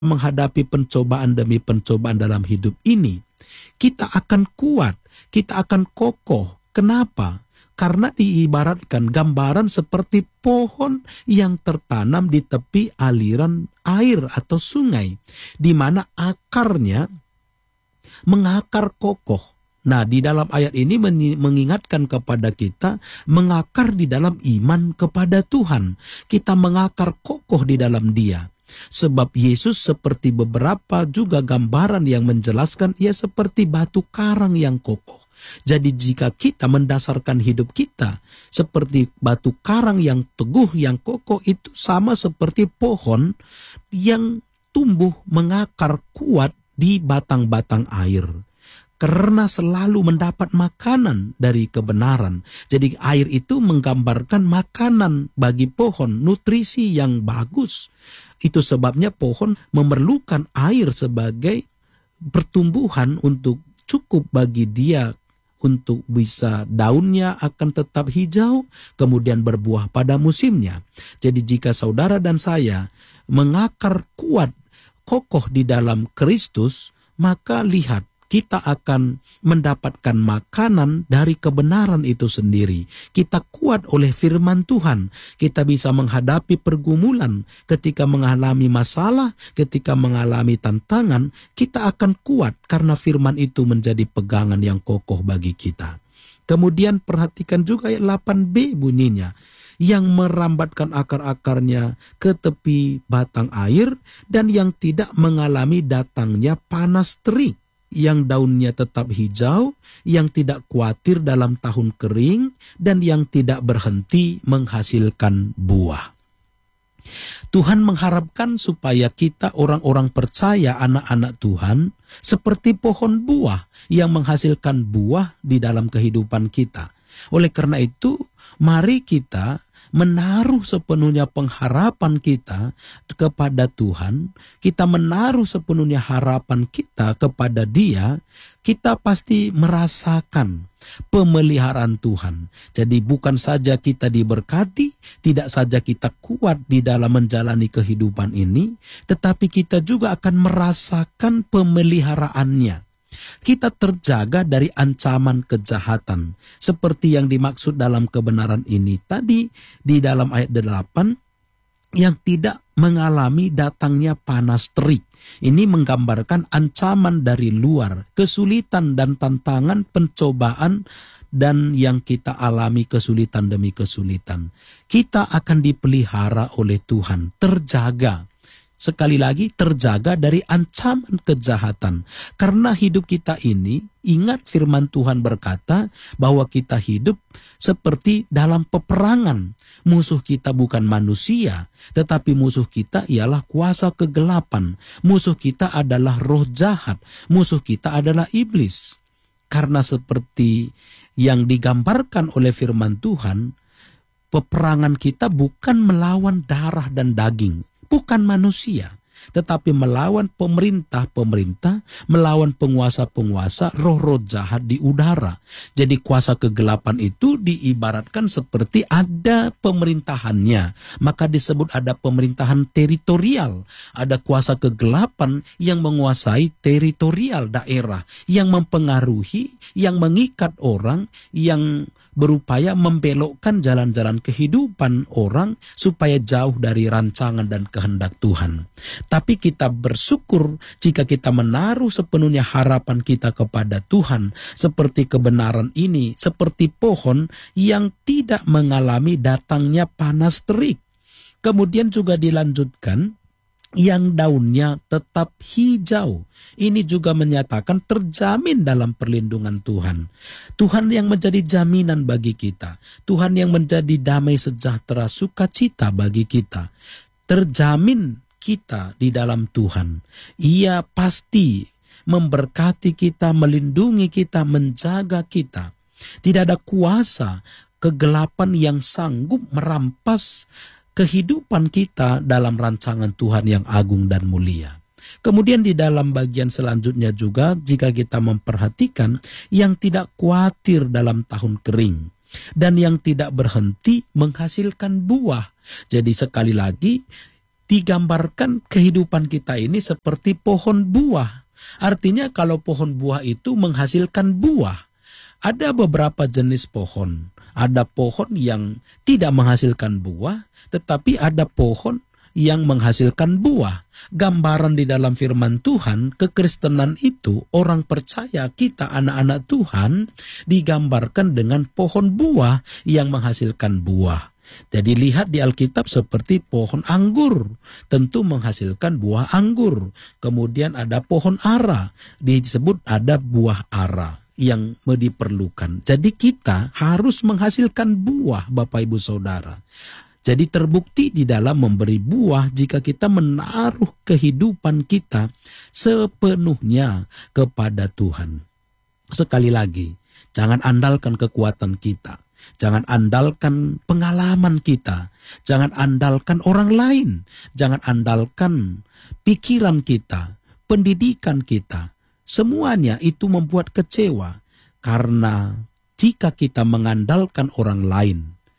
menghadapi pencobaan demi pencobaan dalam hidup ini, kita akan kuat, kita akan kokoh. Kenapa? Karena diibaratkan gambaran seperti pohon yang tertanam di tepi aliran air atau sungai, di mana akarnya mengakar kokoh. Nah, di dalam ayat ini mengingatkan kepada kita mengakar di dalam iman kepada Tuhan. Kita mengakar kokoh di dalam Dia. Sebab Yesus seperti beberapa juga gambaran yang menjelaskan ia seperti batu karang yang kokoh. Jadi jika kita mendasarkan hidup kita seperti batu karang yang teguh, yang kokoh, itu sama seperti pohon yang tumbuh mengakar kuat di batang-batang air. Karena selalu mendapat makanan dari kebenaran. Jadi air itu menggambarkan makanan bagi pohon, nutrisi yang bagus. Itu sebabnya pohon memerlukan air sebagai pertumbuhan untuk cukup bagi dia untuk bisa daunnya akan tetap hijau, kemudian berbuah pada musimnya. Jadi jika saudara dan saya mengakar kuat, kokoh di dalam Kristus, maka lihat, kita akan mendapatkan makanan dari kebenaran itu sendiri. Kita kuat oleh firman Tuhan. Kita bisa menghadapi pergumulan. Ketika mengalami masalah, ketika mengalami tantangan, kita akan kuat karena firman itu menjadi pegangan yang kokoh bagi kita. Kemudian perhatikan juga ayat 8b bunyinya. Yang merambatkan akar-akarnya ke tepi batang air dan yang tidak mengalami datangnya panas terik. Yang daunnya tetap hijau, yang tidak khawatir dalam tahun kering, dan yang tidak berhenti menghasilkan buah. Tuhan mengharapkan supaya kita orang-orang percaya, anak-anak Tuhan, seperti pohon buah yang menghasilkan buah di dalam kehidupan kita. Oleh karena itu, mari kita menaruh sepenuhnya pengharapan kita kepada Tuhan, kita menaruh sepenuhnya harapan kita kepada Dia, kita pasti merasakan pemeliharaan Tuhan. Jadi bukan saja kita diberkati, tidak saja kita kuat di dalam menjalani kehidupan ini, tetapi kita juga akan merasakan pemeliharaannya. Kita terjaga dari ancaman kejahatan. Seperti yang dimaksud dalam kebenaran ini tadi di dalam ayat 8, yang tidak mengalami datangnya panas terik. Ini menggambarkan ancaman dari luar, kesulitan dan tantangan pencobaan dan yang kita alami kesulitan demi kesulitan. Kita akan dipelihara oleh Tuhan, terjaga. Sekali lagi, terjaga dari ancaman kejahatan. Karena hidup kita ini, ingat firman Tuhan berkata bahwa kita hidup seperti dalam peperangan. Musuh kita bukan manusia, tetapi musuh kita ialah kuasa kegelapan. Musuh kita adalah roh jahat. Musuh kita adalah iblis. Karena seperti yang digambarkan oleh firman Tuhan, peperangan kita bukan melawan darah dan daging. Bukan manusia, tetapi melawan pemerintah-pemerintah, melawan penguasa-penguasa, roh-roh jahat di udara. Jadi kuasa kegelapan itu diibaratkan seperti ada pemerintahannya. Maka disebut ada pemerintahan teritorial. Ada kuasa kegelapan yang menguasai teritorial daerah, yang mempengaruhi, yang mengikat orang, yang berupaya membelokkan jalan-jalan kehidupan orang supaya jauh dari rancangan dan kehendak Tuhan. Tapi kita bersyukur jika kita menaruh sepenuhnya harapan kita kepada Tuhan, seperti kebenaran ini, seperti pohon yang tidak mengalami datangnya panas terik. Kemudian juga dilanjutkan, yang daunnya tetap hijau. Ini juga menyatakan terjamin dalam perlindungan Tuhan. Tuhan yang menjadi jaminan bagi kita. Tuhan yang menjadi damai sejahtera sukacita bagi kita. Terjamin kita di dalam Tuhan. Ia pasti memberkati kita, melindungi kita, menjaga kita. Tidak ada kuasa kegelapan yang sanggup merampas kehidupan kita dalam rancangan Tuhan yang agung dan mulia. Kemudian di dalam bagian selanjutnya juga, jika kita memperhatikan, yang tidak khawatir dalam tahun kering dan yang tidak berhenti menghasilkan buah. Jadi sekali lagi, digambarkan kehidupan kita ini seperti pohon buah. Artinya kalau pohon buah itu menghasilkan buah. Ada beberapa jenis pohon. Ada pohon yang tidak menghasilkan buah, tetapi ada pohon yang menghasilkan buah. Gambaran di dalam firman Tuhan, kekristenan itu, orang percaya kita anak-anak Tuhan, digambarkan dengan pohon buah yang menghasilkan buah. Jadi lihat di Alkitab seperti pohon anggur, tentu menghasilkan buah anggur. Kemudian ada pohon ara, disebut ada buah ara yang diperlukan. Jadi kita harus menghasilkan buah, Bapak Ibu Saudara. Jadi terbukti di dalam memberi buah jika kita menaruh kehidupan kita sepenuhnya kepada Tuhan. Sekali lagi, jangan andalkan kekuatan kita. Jangan andalkan pengalaman kita. Jangan andalkan orang lain. Jangan andalkan pikiran kita, pendidikan kita. Semuanya itu membuat kecewa. Karena jika kita mengandalkan orang lain,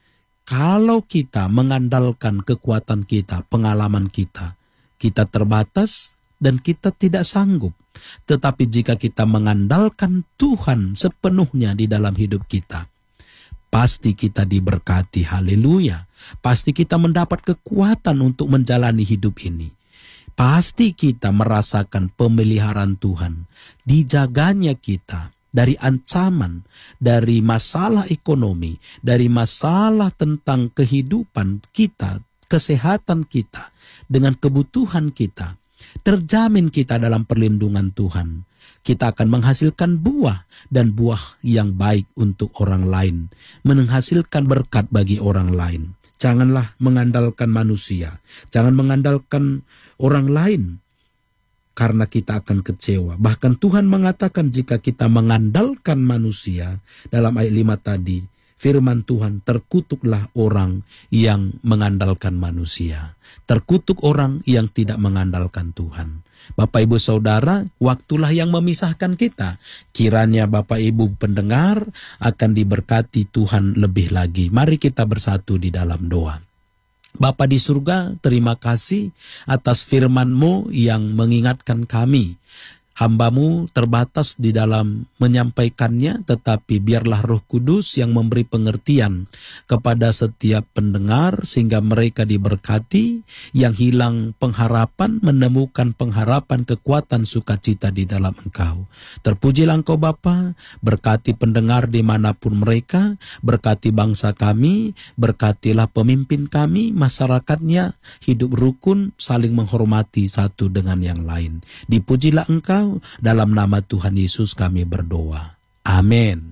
kalau kita mengandalkan kekuatan kita, pengalaman kita, kita terbatas dan kita tidak sanggup. Tetapi jika kita mengandalkan Tuhan sepenuhnya di dalam hidup kita, pasti kita diberkati, haleluya. Pasti kita mendapat kekuatan untuk menjalani hidup ini. Pasti kita merasakan pemeliharaan Tuhan, dijaganya kita dari ancaman, dari masalah ekonomi, dari masalah tentang kehidupan kita, kesehatan kita, dengan kebutuhan kita. Terjamin kita dalam perlindungan Tuhan. Kita akan menghasilkan buah dan buah yang baik untuk orang lain, menghasilkan berkat bagi orang lain. Janganlah mengandalkan manusia, jangan mengandalkan orang lain, karena kita akan kecewa. Bahkan Tuhan mengatakan jika kita mengandalkan manusia, dalam ayat 5 tadi, firman Tuhan, terkutuklah orang yang mengandalkan manusia. Terkutuk orang yang tidak mengandalkan Tuhan. Bapak Ibu Saudara, waktulah yang memisahkan kita. Kiranya Bapak Ibu pendengar akan diberkati Tuhan lebih lagi. Mari kita bersatu di dalam doa. Bapa di surga, terima kasih atas firman-Mu yang mengingatkan kami. Hamba-Mu terbatas di dalam menyampaikannya, tetapi biarlah Roh Kudus yang memberi pengertian kepada setiap pendengar sehingga mereka diberkati, yang hilang pengharapan menemukan pengharapan, kekuatan, sukacita di dalam Engkau. Terpujilah Engkau Bapa, berkati pendengar dimanapun mereka, berkati bangsa kami, berkatilah pemimpin kami, masyarakatnya hidup rukun, saling menghormati satu dengan yang lain. Dipujilah Engkau, dalam nama Tuhan Yesus kami berdoa. Amin.